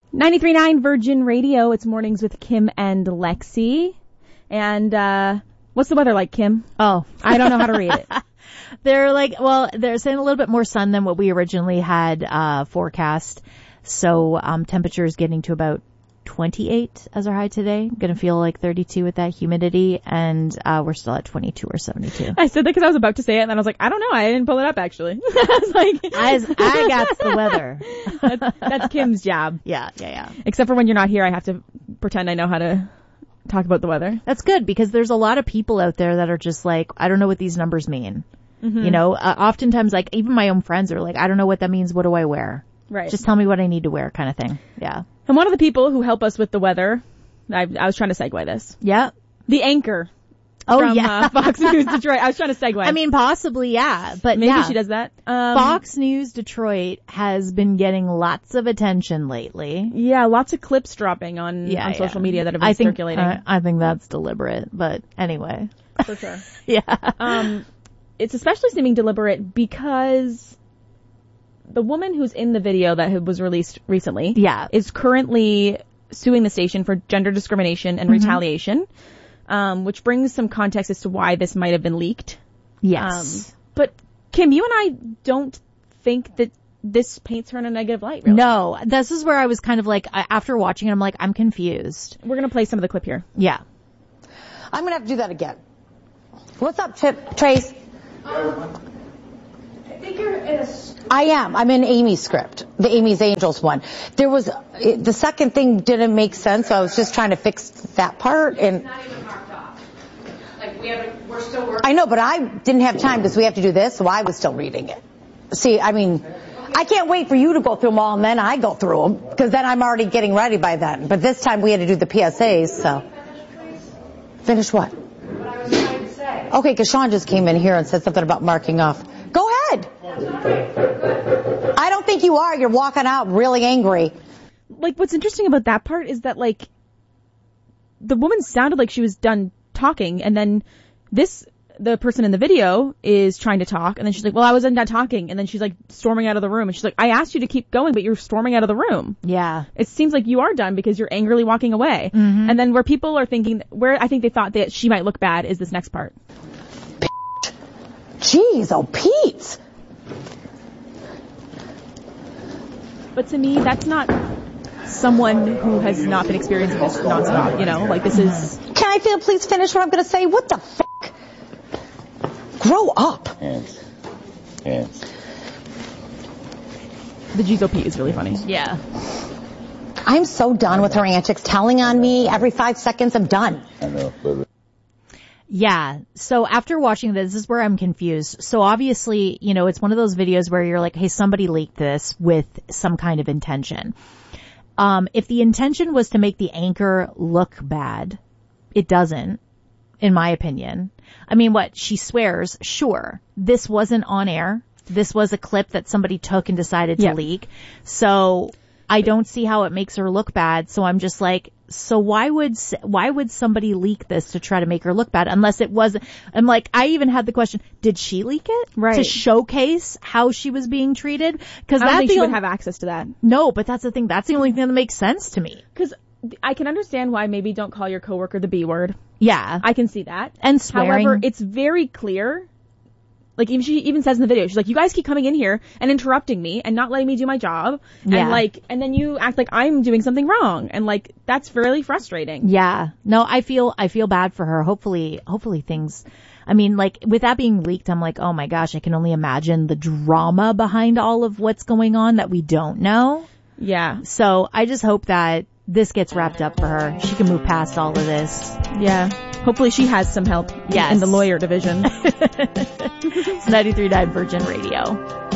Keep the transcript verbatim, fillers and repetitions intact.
ninety-three point nine Virgin Radio. It's Mornings with Kim and Lexi. And, uh, what's the weather like, Kim? Oh, I don't know how to read it. They're like, well, they're saying a little bit more sun than what we originally had, uh, forecast. So, um, temperatures getting to about twenty-eight as our high today. Going to feel like thirty-two with that humidity, and uh we're still at twenty-two or seventy-two. I said that because I was about to say it, and then I was like, I don't know. I didn't pull it up, actually. I was like, I, I got the weather. that's, that's Kim's job. Yeah, yeah, yeah. Except for when you're not here, I have to pretend I know how to talk about the weather. That's good, because there's a lot of people out there that are just like, I don't know what these numbers mean. Mm-hmm. You know, uh, oftentimes, like, even my own friends are like, I don't know what that means. What do I wear? Right. Just tell me what I need to wear, kind of thing. Yeah. And one of the people who help us with the weather, I, I was trying to segue this. Yeah. The anchor. Oh, from, yeah. uh, Fox News Detroit. I was trying to segue. I mean, possibly, yeah. But maybe yeah. she does that. Um, Fox News Detroit has been getting lots of attention lately. Yeah, lots of clips dropping on, yeah, on yeah. social media that have been I think, circulating. Uh, I think that's deliberate, but anyway. For sure. Yeah. Um, it's especially seeming deliberate because the woman who's in the video that was released recently yeah. is currently suing the station for gender discrimination and mm-hmm. retaliation, um, which brings some context as to why this might have been leaked. Yes. Um, but Kim, you and I don't think that this paints her in a negative light, really. No, this is where I was kind of like, after watching it, I'm like, I'm confused. We're going to play some of the clip here. Yeah. I'm going to have to do that again. What's up, Chip? Trace? Um, I think you're in a script. I am. I'm in Amy's script, the Amy's Angels one. There was, it, the second thing didn't make sense, so I was just trying to fix that part. And it's not even marked off. Like, we haven't, we're still working. I know, but I didn't have time because we have to do this, so I was still reading it. See, I mean, I can't wait for you to go through them all and then I go through them, because then I'm already getting ready by then. But this time we had to do the P S As, so. Finish what? What I was trying to say. Okay, because Sean just came in here and said something about marking off. Go ahead. I don't think you are. You're walking out really angry. Like, what's interesting about that part is that, like, the woman sounded like she was done talking, and then this, the person in the video is trying to talk, and then she's like, well, I wasn't done talking, and then she's like storming out of the room, and she's like, I asked you to keep going, but you're storming out of the room. Yeah. It seems like you are done because you're angrily walking away. Mm-hmm. And then where people are thinking, where I think they thought that she might look bad is this next part. Jeez, oh, Pete. But to me, that's not someone who has not been experiencing this nonstop, you know? Like, this is... Can I feel, please finish what I'm going to say? What the fuck? Grow up. Yes. Yes. The Jeez O P is really funny. Yeah. I'm so done with her antics, telling on me every five seconds. I'm done. I know, but... Yeah. So after watching this, this is where I'm confused. So obviously, you know, it's one of those videos where you're like, hey, somebody leaked this with some kind of intention. Um, if the intention was to make the anchor look bad, it doesn't, in my opinion. I mean, what? She swears, sure. This wasn't on air. This was a clip that somebody took and decided to yeah. leak. So I don't see how it makes her look bad. So I'm just like, so why would, why would somebody leak this to try to make her look bad? Unless it was, I'm like, I even had the question, did she leak it? Right. To showcase how she was being treated? Cause I don't that think she the would on- have access to that. No, but that's the thing. That's the only thing that makes sense to me. Cause I can understand why maybe don't call your coworker the B word. Yeah. I can see that. And swearing. However, it's very clear. Like, even she even says in the video, she's like, you guys keep coming in here and interrupting me and not letting me do my job. Yeah. And like, and then you act like I'm doing something wrong. And like, that's really frustrating. Yeah. No, I feel, I feel bad for her. Hopefully, hopefully things, I mean, like, with that being leaked, I'm like, oh my gosh, I can only imagine the drama behind all of what's going on that we don't know. Yeah. So I just hope that this gets wrapped up for her. She can move past all of this. Yeah. Hopefully she has some help yes. in the lawyer division. It's ninety-three point nine Virgin Radio.